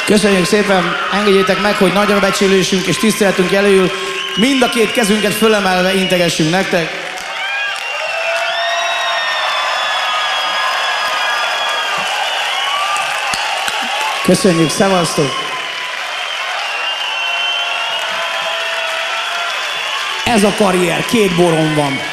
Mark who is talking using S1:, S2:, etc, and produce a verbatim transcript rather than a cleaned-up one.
S1: Köszönjük szépen, engedjétek meg, hogy nagyra becsülésünk és tiszteletünk jelöljül mind a két kezünket fölemelve integessünk nektek. Köszönjük, szevasztok! Ez a karrier, két boron van.